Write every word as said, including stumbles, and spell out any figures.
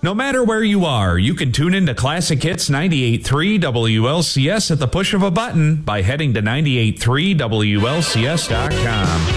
No matter where you are, you can tune into Classic Hits ninety-eight point three W L C S at the push of a button by heading to nine eight three W L C S dot com.